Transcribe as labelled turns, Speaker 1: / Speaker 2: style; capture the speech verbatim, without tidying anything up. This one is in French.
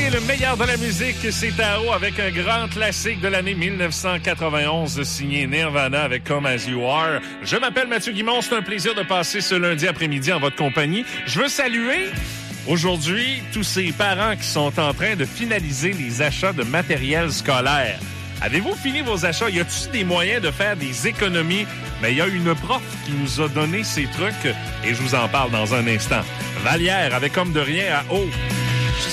Speaker 1: écoutez le meilleur de la musique, c'est Tao avec un grand classique de l'année dix-neuf cent quatre-vingt-onze signé Nirvana avec Come As You Are. Je m'appelle Mathieu Guimond, c'est un plaisir de passer ce lundi après-midi en votre compagnie. Je veux saluer aujourd'hui tous ces parents qui sont en train de finaliser les achats de matériel scolaire. Avez-vous fini vos achats? Y a-t-il des moyens de faire des économies? Mais il y a une prof qui nous a donné ces trucs et je vous en parle dans un instant. Vallière avec Homme de rien à eau.